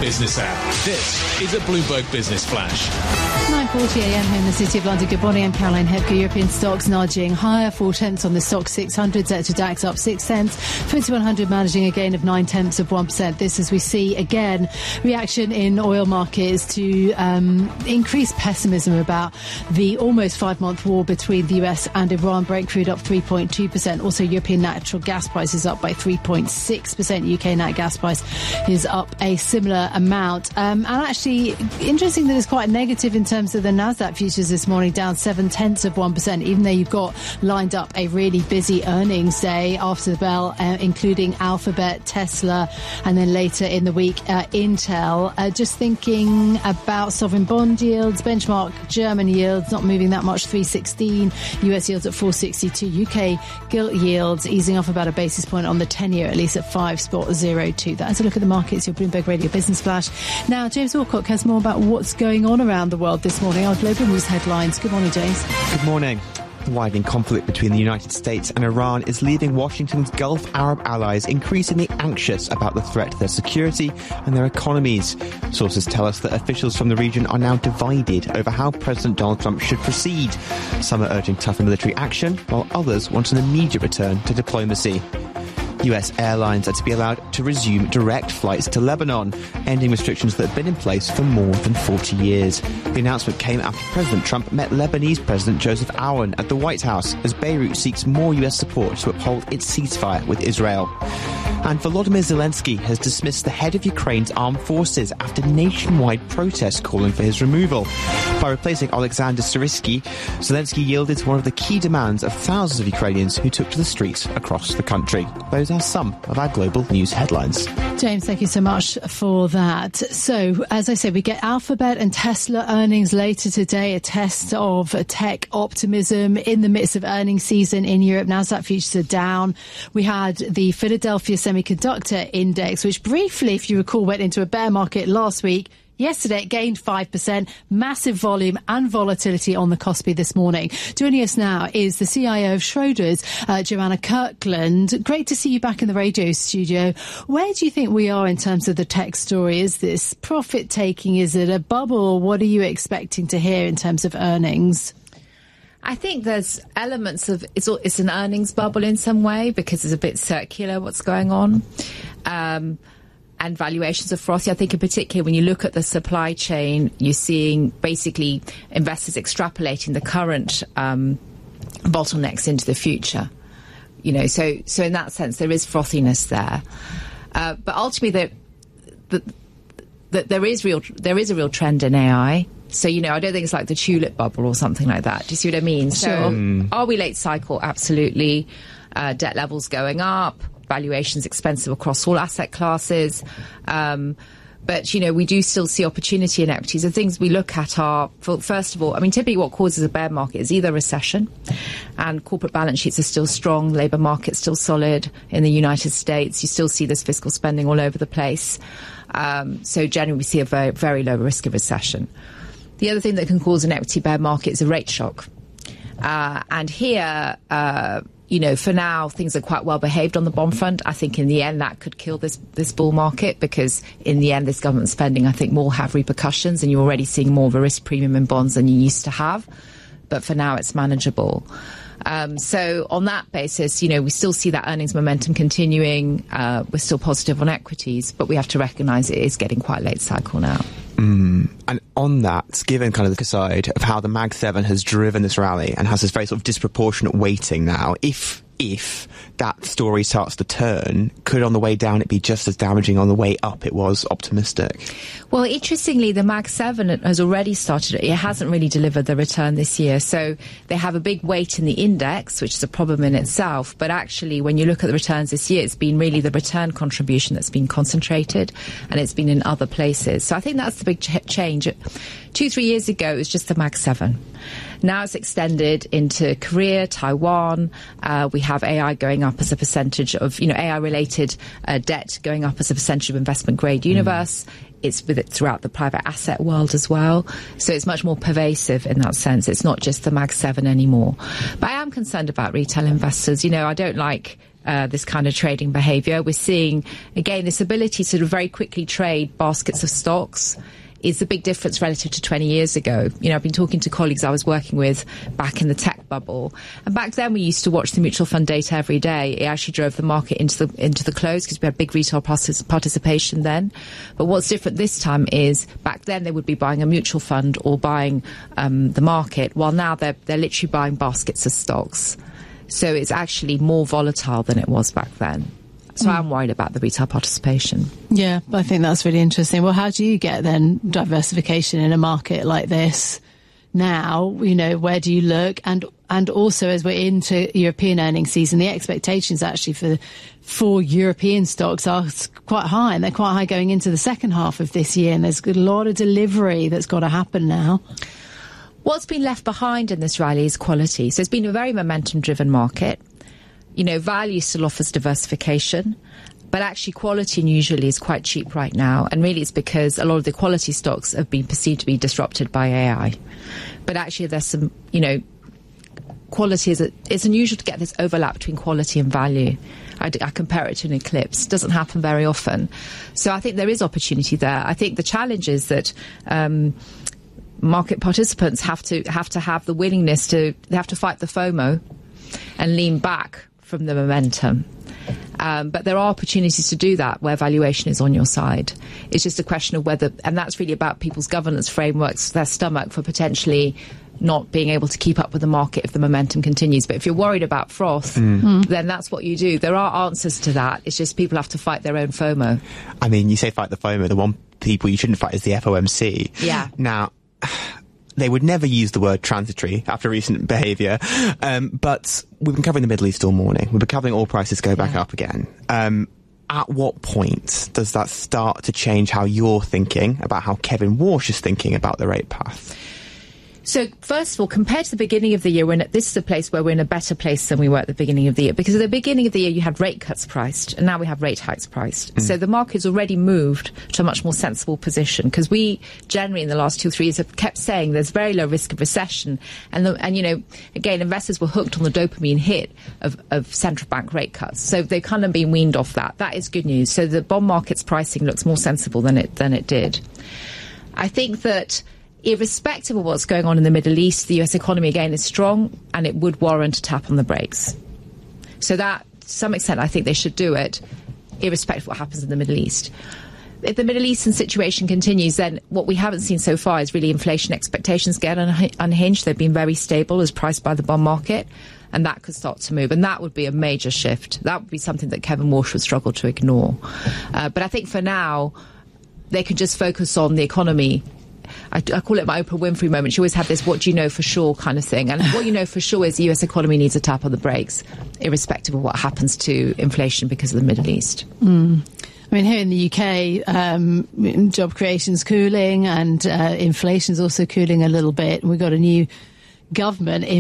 business app. This is a Bloomberg Business Flash. 9:40 a.m. here in the City of London. Good morning, I'm Caroline Hepker. European stocks nudging higher, 0.4 on the Stoxx 600. Xetra DAX up 6 cents. 2100 managing a gain of 0.9%. This as we see again reaction in oil markets to increased pessimism about the almost 5-month war between the US and Iran. Brent crude up 3.2%. Also, European natural gas prices up by 3.6%. UK nat gas price is up a similar amount. And actually, interesting that it's quite negative in terms of the Nasdaq futures this morning, down 0.7%, even though you've got lined up a really busy earnings day after the bell, including Alphabet, Tesla, and then later in the week, Intel. Just thinking about sovereign bond yields, benchmark German yields not moving that much, 316, US yields at 462, UK gilt yields easing off about a basis point on the 10-year, at least at 5.02. That's a look at the markets, your Bloomberg Radio Business Flash. Now, James Wilcock has more about what's going on around the world this morning. Our global news headlines. Good morning, James. Good morning. The widening conflict between the United States and Iran is leaving Washington's Gulf Arab allies increasingly anxious about the threat to their security and their economies. Sources tell us that officials from the region are now divided over how President Donald Trump should proceed. Some are urging tougher military action, while others want an immediate return to diplomacy. US airlines are to be allowed to resume direct flights to Lebanon, ending restrictions that have been in place for more than 40 years. The announcement came after President Trump met Lebanese President Joseph Aoun at the White House as Beirut seeks more US support to uphold its ceasefire with Israel. And Volodymyr Zelensky has dismissed the head of Ukraine's armed forces after nationwide protests calling for his removal. By replacing Alexander Syrsky, Zelensky yielded to one of the key demands of thousands of Ukrainians who took to the streets across the country. Those are some of our global news headlines. James, thank you so much for that. So, as I said, we get Alphabet and Tesla earnings later today, a test of tech optimism in the midst of earnings season in Europe. Nasdaq futures are down. We had the Philadelphia Semiconductor Index, which briefly, if you recall, went into a bear market last week. Yesterday, it gained 5%, massive volume and volatility on the Kospi this morning. Joining us now is the CIO of Schroders, Joanna Kirkland. Great to see you back in the radio studio. Where do you think we are in terms of the tech story? Is this profit-taking? Is it a bubble? What are you expecting to hear in terms of earnings? I think there's elements of it's an earnings bubble in some way because it's a bit circular what's going on. And valuations are frothy. I think in particular when you look at the supply chain, you're seeing basically investors extrapolating the current bottlenecks into the future. You know, so in that sense there is frothiness there. But ultimately there is a real trend in AI. So, you know, I don't think it's like the tulip bubble or something like that. Do you see what I mean? Sure. So are we late cycle? Absolutely. Debt levels going up. Valuations expensive across all asset classes. But, you know, we do still see opportunity in equities. The things we look at are, first of all, I mean, typically what causes a bear market is either recession, and corporate balance sheets are still strong, labour market's still solid in the United States. You still see this fiscal spending all over the place. So generally we see a very, very low risk of recession. The other thing that can cause an equity bear market is a rate shock. And here, you know, for now, things are quite well behaved on the bond front. I think in the end that could kill this bull market because in the end this government spending, I think, will have repercussions, and you're already seeing more of a risk premium in bonds than you used to have. But for now, it's manageable. So on that basis, you know, we still see that earnings momentum continuing. We're still positive on equities, but we have to recognise it is getting quite late cycle now. And on that, given kind of the side of how the Mag 7 has driven this rally and has this very sort of disproportionate weighting now, if that story starts to turn, could on the way down it be just as damaging on the way up it was optimistic? Well, interestingly, the Mag 7 has already started. It hasn't really delivered the return this year. So they have a big weight in the index, which is a problem in itself. But actually, when you look at the returns this year, it's been really the return contribution that's been concentrated, and it's been in other places. So I think that's the big change. 2-3 years ago, it was just the Mag 7. Now it's extended into Korea, Taiwan. We have AI going up as a percentage of, you know, AI-related debt going up as a percentage of investment-grade universe. It's with it throughout the private asset world as well. So it's much more pervasive in that sense. It's not just the Mag 7 anymore. But I am concerned about retail investors. You know, I don't like this kind of trading behaviour. We're seeing, again, this ability to sort of very quickly trade baskets of stocks is the big difference relative to 20 years ago. You know, I've been talking to colleagues I was working with back in the tech bubble, and back then we used to watch the mutual fund data every day. It actually drove the market into the close because we had big retail participation then. But what's different this time is back then they would be buying a mutual fund or buying the market, while now they're literally buying baskets of stocks. So it's actually more volatile than it was back then. So I'm worried about the retail participation. Yeah, I think that's really interesting. Well, how do you get then diversification in a market like this now? You know, where do you look? And also, as we're into European earnings season, the expectations actually for European stocks are quite high, and they're quite high going into the second half of this year. And there's a lot of delivery that's got to happen now. What's been left behind in this rally is quality. So it's been a very momentum-driven market. You know, value still offers diversification, but actually quality usually is quite cheap right now. And really it's because a lot of the quality stocks have been perceived to be disrupted by AI. But actually there's some, you know, quality it's unusual to get this overlap between quality and value. I compare it to an eclipse. It doesn't happen very often. So I think there is opportunity there. I think the challenge is that market participants have to have the willingness they have to fight the FOMO and lean back from the momentum. But there are opportunities to do that where valuation is on your side. It's just a question of whether, and that's really about people's governance frameworks, their stomach for potentially not being able to keep up with the market if the momentum continues. But if you're worried about froth, then that's what you do. There are answers to that. It's just people have to fight their own FOMO. I mean, you say fight the FOMO. The one people you shouldn't fight is the FOMC. Yeah. Now, they would never use the word transitory after recent behaviour, but we've been covering the Middle East all morning. We've been covering oil prices go back up again. At what point does that start to change how you're thinking about how Kevin Warsh is thinking about the rate path? So, first of all, compared to the beginning of the year, this is a place where we're in a better place than we were at the beginning of the year. Because at the beginning of the year, you had rate cuts priced, and now we have rate hikes priced. So the market's already moved to a much more sensible position. Because we generally, in the last 2 or 3 years, have kept saying there's very low risk of recession. And you know, again, investors were hooked on the dopamine hit of central bank rate cuts. So they've kind of been weaned off that. That is good news. So the bond market's pricing looks more sensible than it did. I think that irrespective of what's going on in the Middle East, the US economy, again, is strong, and it would warrant a tap on the brakes. So that, to some extent, I think they should do it, irrespective of what happens in the Middle East. If the Middle Eastern situation continues, then what we haven't seen so far is really inflation expectations get unhinged. They've been very stable as priced by the bond market, and that could start to move. And that would be a major shift. That would be something that Kevin Warsh would struggle to ignore. But I think for now, they can just focus on the economy. I call it my Oprah Winfrey moment. She always had this what do you know for sure kind of thing. And what you know for sure is the US economy needs a tap on the brakes, irrespective of what happens to inflation because of the Middle East. I mean, here in the UK, job creation's cooling and inflation's also cooling a little bit. We've got a new government in